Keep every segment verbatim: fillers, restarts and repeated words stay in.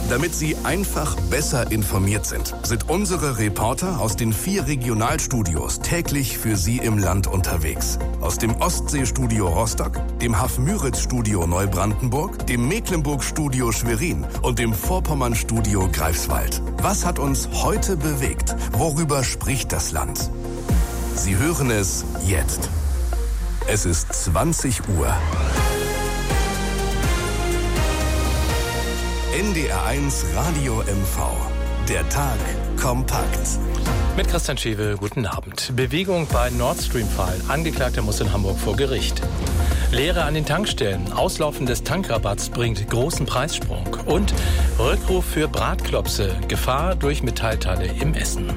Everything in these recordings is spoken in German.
Damit Sie einfach besser informiert sind, sind unsere Reporter aus den vier Regionalstudios täglich für Sie im Land unterwegs. Aus dem Ostseestudio Rostock, dem Hafmüritz-Studio Neubrandenburg, dem Mecklenburg-Studio Schwerin und dem Vorpommern-Studio Greifswald. Was hat uns heute bewegt? Worüber spricht das Land? Sie hören es jetzt. Es ist zwanzig Uhr. N D R eins Radio M V. Der Tag kompakt. Mit Christian Schewe, guten Abend. Bewegung bei Nord Stream-Fall. Angeklagter muss in Hamburg vor Gericht. Lehre an den Tankstellen. Auslaufen des Tankrabatts bringt großen Preissprung. Und Rückruf für Bratklopse. Gefahr durch Metallteile im Essen.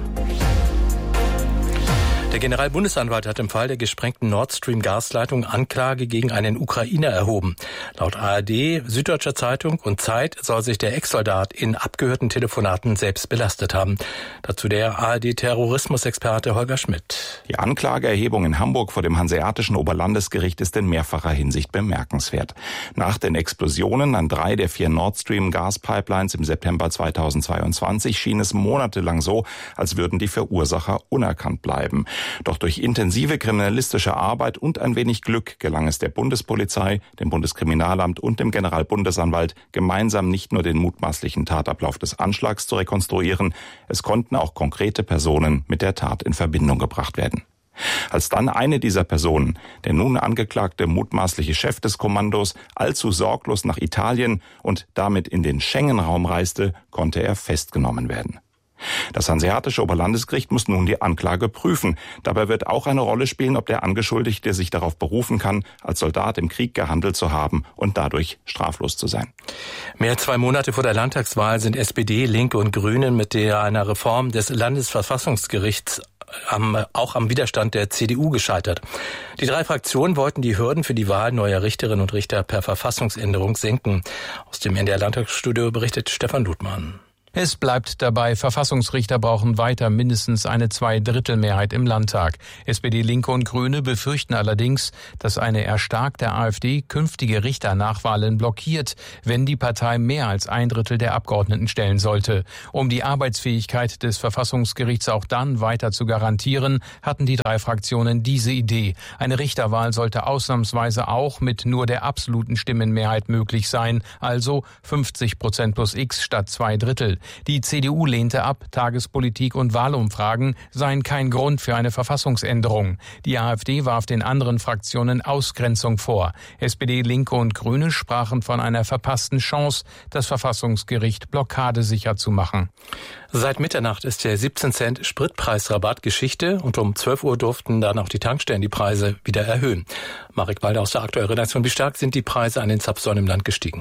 Der Generalbundesanwalt hat im Fall der gesprengten Nord Stream-Gasleitung Anklage gegen einen Ukrainer erhoben. Laut A R D, Süddeutscher Zeitung und Zeit soll sich der Ex-Soldat in abgehörten Telefonaten selbst belastet haben. Dazu der A R D-Terrorismusexperte Holger Schmidt. Die Anklageerhebung in Hamburg vor dem Hanseatischen Oberlandesgericht ist in mehrfacher Hinsicht bemerkenswert. Nach den Explosionen an drei der vier Nord Stream-Gaspipelines im September zweitausendzweiundzwanzig schien es monatelang so, als würden die Verursacher unerkannt bleiben. Doch durch intensive kriminalistische Arbeit und ein wenig Glück gelang es der Bundespolizei, dem Bundeskriminalamt und dem Generalbundesanwalt, gemeinsam nicht nur den mutmaßlichen Tatablauf des Anschlags zu rekonstruieren, es konnten auch konkrete Personen mit der Tat in Verbindung gebracht werden. Als dann eine dieser Personen, der nun angeklagte mutmaßliche Chef des Kommandos, allzu sorglos nach Italien und damit in den Schengen-Raum reiste, konnte er festgenommen werden. Das Hanseatische Oberlandesgericht muss nun die Anklage prüfen. Dabei wird auch eine Rolle spielen, ob der Angeschuldigte sich darauf berufen kann, als Soldat im Krieg gehandelt zu haben und dadurch straflos zu sein. Mehr als zwei Monate vor der Landtagswahl sind S P D, Linke und Grünen mit der einer Reform des Landesverfassungsgerichts Am, auch am Widerstand der C D U gescheitert. Die drei Fraktionen wollten die Hürden für die Wahl neuer Richterinnen und Richter per Verfassungsänderung senken. Aus dem N D R-Landtagsstudio berichtet Stefan Ludmann. Es bleibt dabei, Verfassungsrichter brauchen weiter mindestens eine Zweidrittelmehrheit im Landtag. S P D, Linke und Grüne befürchten allerdings, dass eine erstarkte AfD künftige Richternachwahlen blockiert, wenn die Partei mehr als ein Drittel der Abgeordneten stellen sollte. Um die Arbeitsfähigkeit des Verfassungsgerichts auch dann weiter zu garantieren, hatten die drei Fraktionen diese Idee. Eine Richterwahl sollte ausnahmsweise auch mit nur der absoluten Stimmenmehrheit möglich sein, also fünfzig Prozent plus X statt zwei Drittel. Die C D U lehnte ab, Tagespolitik und Wahlumfragen seien kein Grund für eine Verfassungsänderung. Die AfD warf den anderen Fraktionen Ausgrenzung vor. S P D, Linke und Grüne sprachen von einer verpassten Chance, das Verfassungsgericht blockadesicher zu machen. Seit Mitternacht ist der siebzehn Cent Spritpreisrabatt Geschichte und um zwölf Uhr durften dann auch die Tankstellen die Preise wieder erhöhen. Marek Walder aus der aktuellen Redaktion. Wie stark sind die Preise an den Zapfsäulen im Land gestiegen?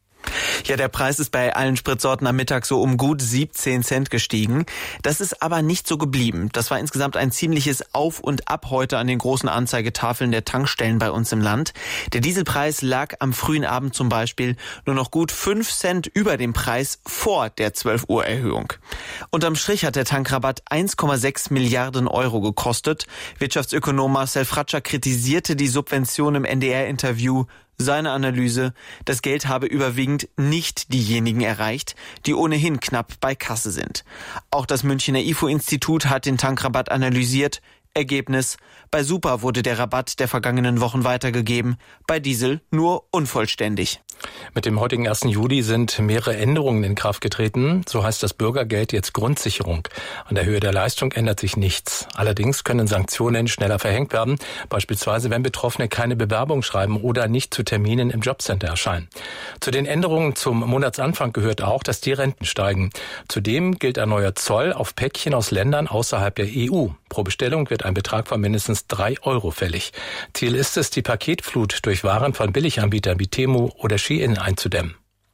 Ja, der Preis ist bei allen Spritsorten am Mittag so um gut siebzehn Cent gestiegen. Das ist aber nicht so geblieben. Das war insgesamt ein ziemliches Auf und Ab heute an den großen Anzeigetafeln der Tankstellen bei uns im Land. Der Dieselpreis lag am frühen Abend zum Beispiel nur noch gut fünf Cent über dem Preis vor der zwölf Uhr Erhöhung. Unterm Strich hat der Tankrabatt eins Komma sechs Milliarden Euro gekostet. Wirtschaftsökonom Marcel Fratscher kritisierte die Subvention im N D R-Interview. Seine Analyse: Das Geld habe überwiegend nicht diejenigen erreicht, die ohnehin knapp bei Kasse sind. Auch das Münchner I F O-Institut hat den Tankrabatt analysiert. Ergebnis: Bei Super wurde der Rabatt der vergangenen Wochen weitergegeben, bei Diesel nur unvollständig. Mit dem heutigen ersten Juli sind mehrere Änderungen in Kraft getreten. So heißt das Bürgergeld jetzt Grundsicherung. An der Höhe der Leistung ändert sich nichts. Allerdings können Sanktionen schneller verhängt werden, beispielsweise wenn Betroffene keine Bewerbung schreiben oder nicht zu Terminen im Jobcenter erscheinen. Zu den Änderungen zum Monatsanfang gehört auch, dass die Renten steigen. Zudem gilt ein neuer Zoll auf Päckchen aus Ländern außerhalb der E U. Pro Bestellung wird ein Betrag von mindestens drei Euro fällig. Ziel ist es, die Paketflut durch Waren von Billiganbietern wie Temu oder Shein einzudämmen.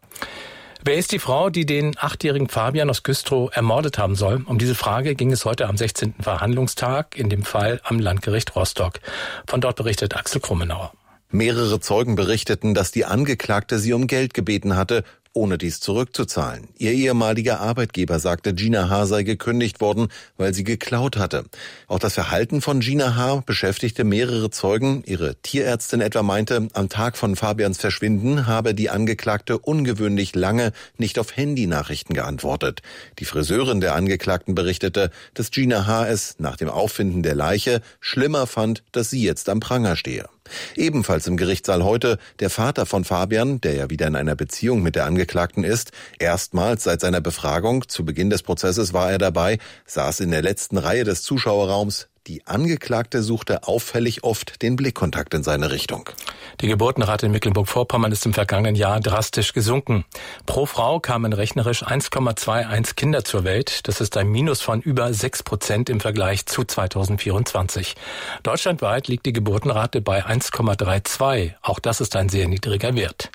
Wer ist die Frau, die den achtjährigen Fabian aus Güstrow ermordet haben soll? Um diese Frage ging es heute am sechzehnten Verhandlungstag in dem Fall am Landgericht Rostock. Von dort berichtet Axel Krummenauer. Mehrere Zeugen berichteten, dass die Angeklagte sie um Geld gebeten hatte. ohne dies zurückzuzahlen. Ihr ehemaliger Arbeitgeber sagte, Gina H. sei gekündigt worden, weil sie geklaut hatte. Auch das Verhalten von Gina H. beschäftigte mehrere Zeugen. Ihre Tierärztin etwa meinte, am Tag von Fabians Verschwinden habe die Angeklagte ungewöhnlich lange nicht auf Handynachrichten geantwortet. Die Friseurin der Angeklagten berichtete, dass Gina H. es nach dem Auffinden der Leiche schlimmer fand, dass sie jetzt am Pranger stehe. Ebenfalls im Gerichtssaal heute der Vater von Fabian, der ja wieder in einer Beziehung mit der Angeklagten ist. Erstmals seit seiner Befragung, zu Beginn des Prozesses war er dabei, saß in der letzten Reihe des Zuschauerraums. Die Angeklagte suchte auffällig oft den Blickkontakt in seine Richtung. Die Geburtenrate in Mecklenburg-Vorpommern ist im vergangenen Jahr drastisch gesunken. Pro Frau kamen rechnerisch eins Komma einundzwanzig Kinder zur Welt. Das ist ein Minus von über sechs Prozent im Vergleich zu zweitausendvierundzwanzig. Deutschlandweit liegt die Geburtenrate bei eins Komma zweiunddreißig. Auch das ist ein sehr niedriger Wert.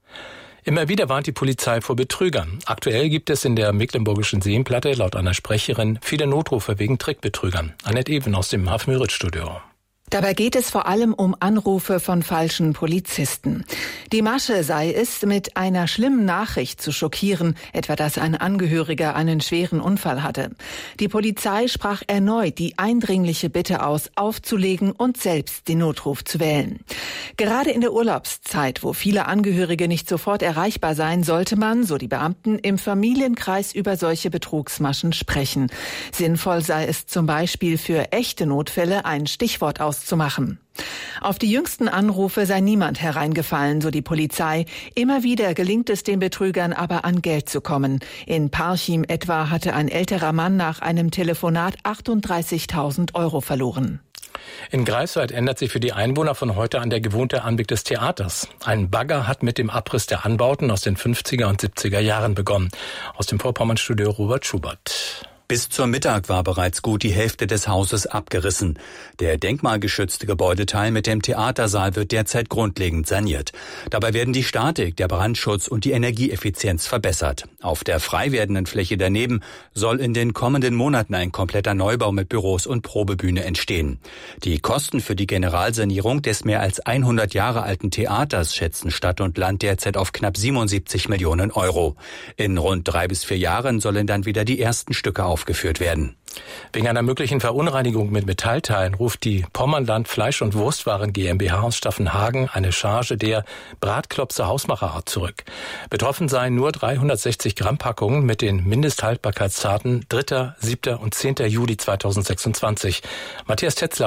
Immer wieder warnt die Polizei vor Betrügern. Aktuell gibt es in der mecklenburgischen Seenplatte laut einer Sprecherin viele Notrufe wegen Trickbetrügern. Annette Even aus dem Haf-Müritz-Studio. Dabei geht es vor allem um Anrufe von falschen Polizisten. Die Masche sei es, mit einer schlimmen Nachricht zu schockieren, etwa dass ein Angehöriger einen schweren Unfall hatte. Die Polizei sprach erneut die eindringliche Bitte aus, aufzulegen und selbst den Notruf zu wählen. Gerade in der Urlaubszeit, wo viele Angehörige nicht sofort erreichbar seien, sollte man, so die Beamten, im Familienkreis über solche Betrugsmaschen sprechen. Sinnvoll sei es zum Beispiel für echte Notfälle, ein Stichwort auszumachen. zu machen. Auf die jüngsten Anrufe sei niemand hereingefallen, so die Polizei. Immer wieder gelingt es den Betrügern aber, an Geld zu kommen. In Parchim etwa hatte ein älterer Mann nach einem Telefonat achtunddreißigtausend Euro verloren. In Greifswald ändert sich für die Einwohner von heute an der gewohnte Anblick des Theaters. Ein Bagger hat mit dem Abriss der Anbauten aus den fünfziger und siebziger Jahren begonnen. Aus dem Vorpommernstudio Robert Schubert. Bis zur Mittag war bereits gut die Hälfte des Hauses abgerissen. Der denkmalgeschützte Gebäudeteil mit dem Theatersaal wird derzeit grundlegend saniert. Dabei werden die Statik, der Brandschutz und die Energieeffizienz verbessert. Auf der frei werdenden Fläche daneben soll in den kommenden Monaten ein kompletter Neubau mit Büros und Probebühne entstehen. Die Kosten für die Generalsanierung des mehr als hundert Jahre alten Theaters schätzen Stadt und Land derzeit auf knapp siebenundsiebzig Millionen Euro. In rund drei bis vier Jahren sollen dann wieder die ersten Stücke aufgeführt werden. Wegen einer möglichen Verunreinigung mit Metallteilen ruft die Pommerland Fleisch- und Wurstwaren GmbH aus Staffenhagen eine Charge der Bratklopse Hausmacherart zurück. Betroffen seien nur dreihundertsechzig Gramm Packungen mit den Mindesthaltbarkeitsdaten dritter, siebter und zehnter Juli zweitausendsechsundzwanzig. Matthias Tetzler